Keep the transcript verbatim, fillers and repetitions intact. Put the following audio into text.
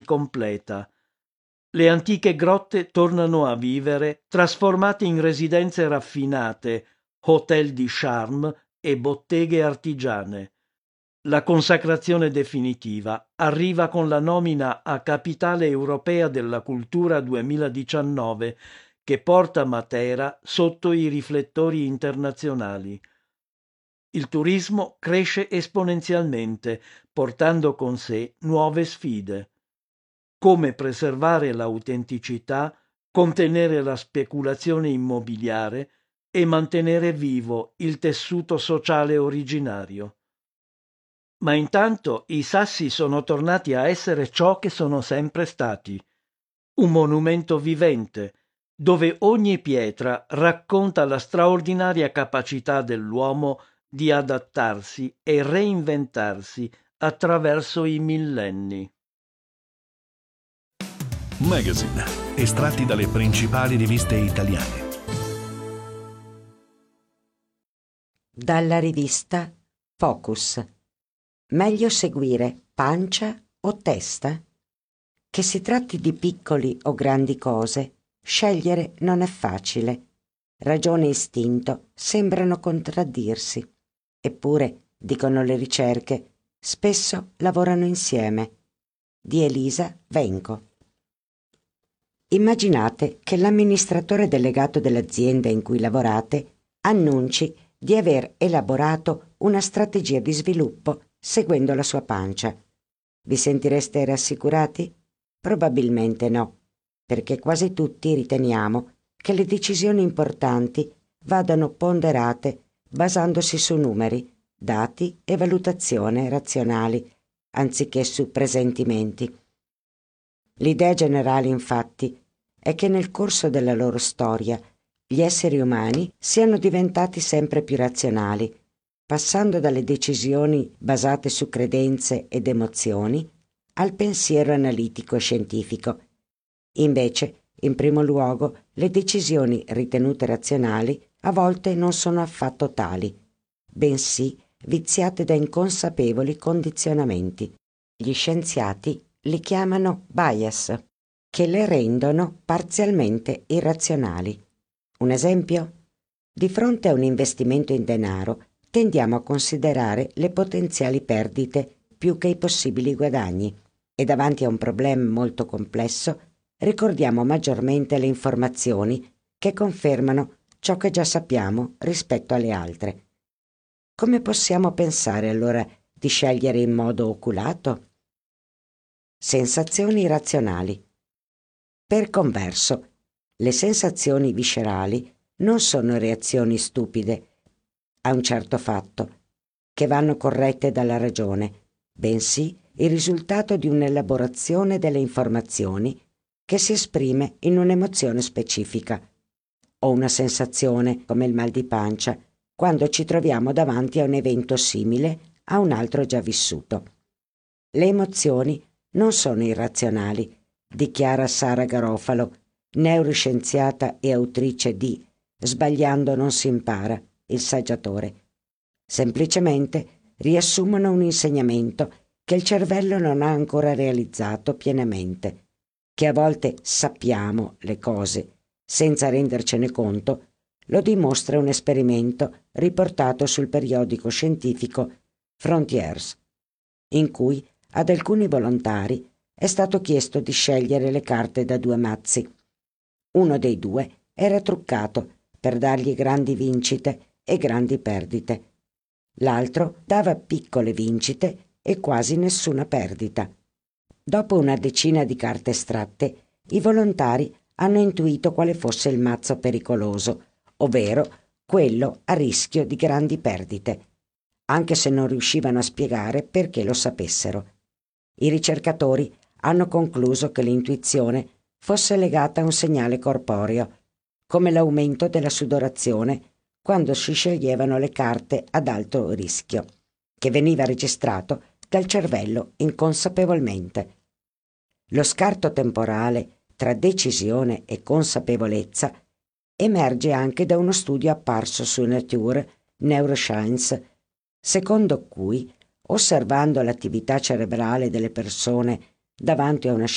completa. Le antiche grotte tornano a vivere, trasformate in residenze raffinate, hotel di charme e botteghe artigiane. La consacrazione definitiva arriva con la nomina a Capitale Europea della Cultura duemiladiciannove, che porta Matera sotto i riflettori internazionali. Il turismo cresce esponenzialmente, portando con sé nuove sfide. Come preservare l'autenticità, contenere la speculazione immobiliare e mantenere vivo il tessuto sociale originario. Ma intanto i Sassi sono tornati a essere ciò che sono sempre stati, un monumento vivente, dove ogni pietra racconta la straordinaria capacità dell'uomo di adattarsi e reinventarsi attraverso i millenni. Magazine, estratti dalle principali riviste italiane. Dalla rivista Focus. Meglio seguire pancia o testa? Che si tratti di piccoli o grandi cose, scegliere non è facile. Ragione e istinto sembrano contraddirsi. Eppure, dicono le ricerche, spesso lavorano insieme. Di Elisa Venco. Immaginate che l'amministratore delegato dell'azienda in cui lavorate annunci di aver elaborato una strategia di sviluppo seguendo la sua pancia. Vi sentireste rassicurati? Probabilmente no, perché quasi tutti riteniamo che le decisioni importanti vadano ponderate basandosi su numeri, dati e valutazioni razionali, anziché su presentimenti. L'idea generale, infatti, è che nel corso della loro storia gli esseri umani siano diventati sempre più razionali, passando dalle decisioni basate su credenze ed emozioni al pensiero analitico e scientifico. Invece, in primo luogo, le decisioni ritenute razionali a volte non sono affatto tali, bensì viziate da inconsapevoli condizionamenti. Gli scienziati li chiamano bias, che le rendono parzialmente irrazionali. Un esempio? Di fronte a un investimento in denaro, tendiamo a considerare le potenziali perdite più che i possibili guadagni e davanti a un problema molto complesso ricordiamo maggiormente le informazioni che confermano ciò che già sappiamo rispetto alle altre. Come possiamo pensare allora di scegliere in modo oculato? Sensazioni razionali. Per converso, le sensazioni viscerali non sono reazioni stupide a un certo fatto, che vanno corrette dalla ragione, bensì il risultato di un'elaborazione delle informazioni che si esprime in un'emozione specifica, o una sensazione come il mal di pancia, quando ci troviamo davanti a un evento simile a un altro già vissuto. Le emozioni non sono irrazionali, dichiara Sara Garofalo, neuroscienziata e autrice di Sbagliando non si impara, il saggiatore. Semplicemente riassumono un insegnamento che il cervello non ha ancora realizzato pienamente, che a volte sappiamo le cose senza rendercene conto. Lo dimostra un esperimento riportato sul periodico scientifico Frontiers, in cui ad alcuni volontari è stato chiesto di scegliere le carte da due mazzi. Uno dei due era truccato per dargli grandi vincite e grandi perdite. L'altro dava piccole vincite e quasi nessuna perdita. Dopo una decina di carte estratte, i volontari hanno intuito quale fosse il mazzo pericoloso, ovvero quello a rischio di grandi perdite, anche se non riuscivano a spiegare perché lo sapessero. I ricercatori hanno concluso che l'intuizione fosse legata a un segnale corporeo, come l'aumento della sudorazione quando si sceglievano le carte ad alto rischio, che veniva registrato dal cervello inconsapevolmente. Lo scarto temporale tra decisione e consapevolezza emerge anche da uno studio apparso su Nature Neuroscience, secondo cui, osservando l'attività cerebrale delle persone davanti a una